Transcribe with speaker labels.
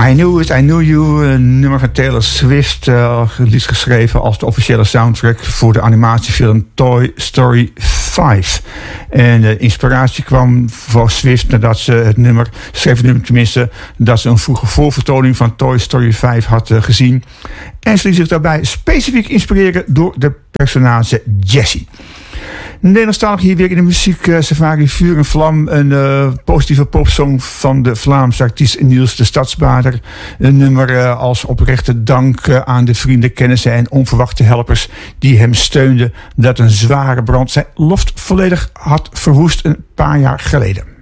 Speaker 1: I Knew You, een nummer van Taylor Swift, liefst geschreven als de officiële soundtrack voor de animatiefilm Toy Story 5. En de inspiratie kwam voor Swift nadat ze het nummer dat ze een vroege voorvertoning van Toy Story 5 had gezien. En ze liet zich daarbij specifiek inspireren door de personage Jessie. Nederlandstalig hier weer in de muziek Safari Vuur en Vlam. Een positieve popsong van de Vlaamse artiest Niels de Stadsbader. Een nummer als oprechte dank aan de vrienden, kennissen en onverwachte helpers die hem steunden dat een zware brand zijn loft volledig had verwoest een paar jaar geleden.